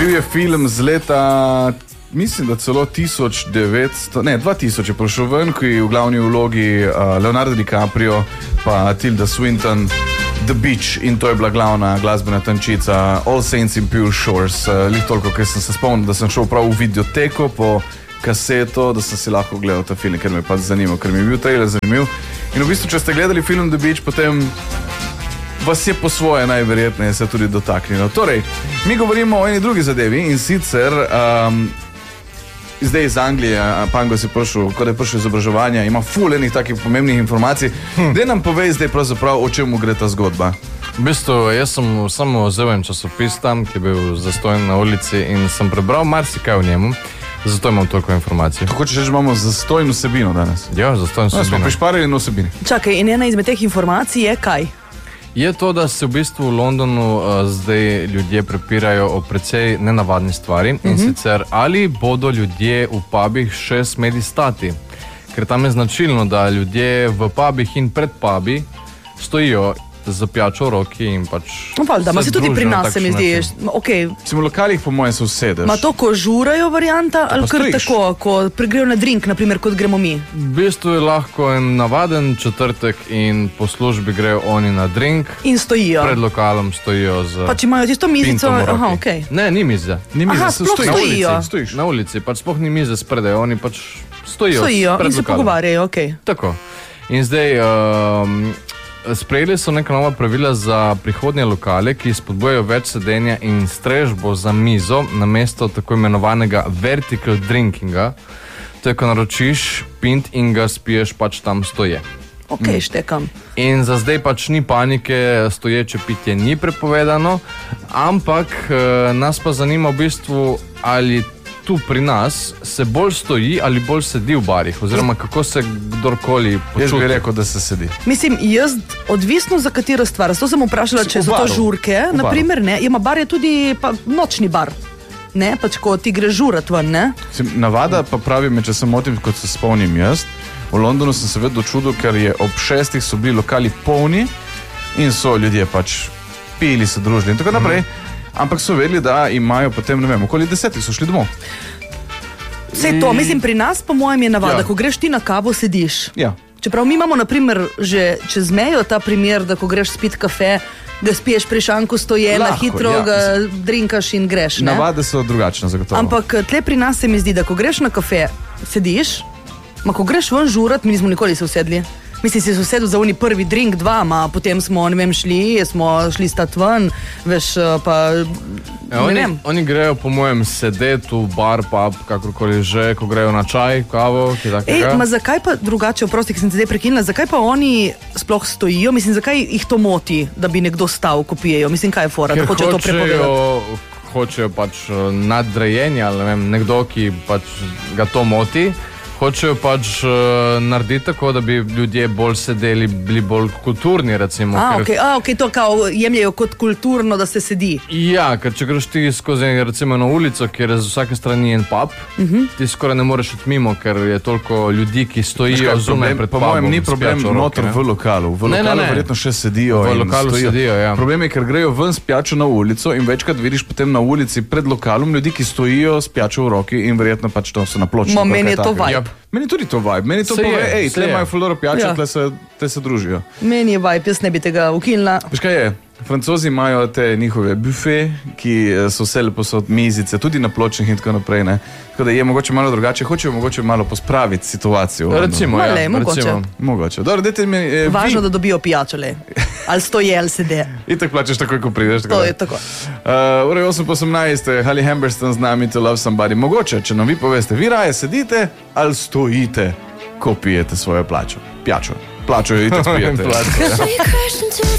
Bil je film z leta, mislim, da celo 2000 je prišel ven, ki je v glavni vlogi Leonardo DiCaprio pa Tilda Swinton, The Beach, in to je bila glavna glasbena tančica All Saints in Pure Shores. Lih toliko, ker sem se spomnil, da sem šel prav v videoteko po kaseto, da sem si lahko gledal ta film, ker me pa zanimal, ker mi je bil trailer zanimiv. In v bistvu, če ste gledali film The Beach, potem vas je po svoje najverjetneje se tudi dotaknilo. Torej, mi govorimo o eni drugi zadevi in sicer zdaj iz Anglije, Pango si prišel, ko je prišel izobraževanja, ima ful enih takih pomembnih informacij. Daj nam povej zdaj pravzaprav, o čemu gre ta zgodba. V bistvu, jaz sem samo vzel en časopis tam, ki je bil zastojen na ulici in sem prebral marsikaj v njemu. Zato imam toliko informacij. Kako če že imamo zastojno vsebino danes? Ja, zastojno vsebino. Smo prišparili na vsebini. Čakaj, in ena izmed teh informacij je kaj? Je to, da se v bistvu v Londonu zdaj ljudje prepirajo o precej nenavadni stvari in sicer ali bodo ljudje v pubih še smeli stati. Ker tam je značilno, da ljudje v pubih in pred pubi stojijo za pijačo v roki in pač da, se tudi pri nas se mi zdi. Okay. V lokalih po mojem se usedeš. Ma to, ko žurajo varianta, ali kar tako, ko pregrejo na drink, naprimer, kot gremo mi? V bistvu je lahko en navaden četrtek in po službi grejo oni na drink. In stojijo. Pred lokalom stojijo z pač imajo tisto mizico. Aha, okej. Ne, ni mize. Aha, sploh stojijo. Na ulici, pač sploh ni mize spredaj, oni pač stojijo in se pogovarjajo, okej. Tako. In zdaj sprejeli so neka nova pravila za prihodnje lokale, ki spodbujajo več sedenja in strežbo za mizo namesto tako imenovanega vertical drinkinga. To je, ko naročiš pint in ga spiješ pač tam stoje. Ok, štekam. In za zdaj pač ni panike, stoječe pitje ni prepovedano, ampak nas pa zanima v bistvu, ali tu pri nas se bolj stoji ali bolj sedi v barih, oziroma kako se kdorkoli počuti. Jaz bi rekel, da se sedi. Mislim, jaz odvisno za katero stvar. Zato sem vprašala, če so to žurke, naprimer, ne. Bar je tudi pa nočni bar. Ne, pač ko ti gre žurat ven, ne. Navada pa pravi me, če se motim, kot se spomnim jaz, v Londonu sem se vedno čudil, ker je ob 6 so bili lokali polni in so ljudje pač pili, se družili in tako naprej. Ampak so vedeli, da imajo potem, ne vem, okoli 10 so šli domov. Vse to, mislim, pri nas po mojem je navada, ko greš ti na kavo, sediš. Ja. Čeprav mi imamo, naprimer, že čez mejo ta primer, da ko greš spit kafe, ga spiješ pri šanku stoje, na hitro ga drinkaš in greš. Ne? Navade so drugačne, zagotovo. Ampak tle pri nas se mi zdi, da ko greš na kafe, sediš, ko greš ven žurat, mi nismo nikoli se usedli. Mislim, si se usedel za oni prvi drink, 2, potem smo, ne vem, šli stat ven, veš, pa ne vem. Oni grejo, po mojem, sedeti v bar, pub, kakorkoli že, ko grejo na čaj, kavo, ki takega. Ma zakaj pa drugače, oprosti, ki sem te zdaj prekinila, zakaj pa oni sploh stojijo? Mislim, zakaj jih to moti, da bi nekdo stal, ko pijejo? Mislim, kaj je fora, da hočejo to prepovedati? Hočejo pač nadrejenje, ali ne vem, nekdo, ki pač ga to moti. Hočejo pač narediti tako, da bi ljudje bolj sedeli, bili bolj kulturni, recimo. Ok, to kao jemljajo kot kulturno, da se sedi. Ja, ker če greš ti skozi, recimo, na ulico, kjer je z vsake strani en pub, ti skoraj ne moreš iti mimo, ker je toliko ljudi, ki stojijo zunaj pred pubom. Po mojem ni problem noter v lokalu. V lokalu verjetno še sedijo. V lokalu sedijo, ja. Problem je, ker grejo ven s pijačo na ulico in večkrat vidiš potem na ulici pred lokalom ljudi, ki stojijo s pijačo v roki in verjetno pač to so na pločniku. Meni je to vibe. Meni tudi to vibe. Meni to pove, tle imajo fuloro pijačo, tle se družijo. Meni je vibe, jaz ne bi tega ukinila. Veš kaj je? Francozi imajo te njihove bufe, ki so vse lepo so mizice, tudi na pločnih in tako naprej, ne? Tako da je mogoče malo drugače, hočejo mogoče malo pospraviti situacijo. Recimo, ja. Mogoče. Dobro, dajte mi... Važno, da dobijo pijačo, le. Ali stoje, ali sede. Itak plačeš takoj, ko prideš. To je tako. Ure 8:18, Haley Hamberston z nami, To Love Somebody. Mogoče, če nam vi poveste, vi raje sedite ali stojite, ko pijete svojo pijačo. Plačo jo itak spijete.